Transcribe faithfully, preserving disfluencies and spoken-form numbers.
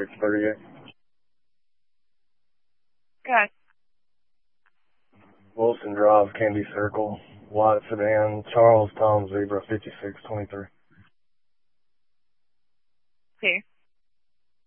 six thirty-eight. Okay. Wilson Drive, Candy Circle, white sedan, Charles Tom Zebra, fifty-six twenty-three. Okay.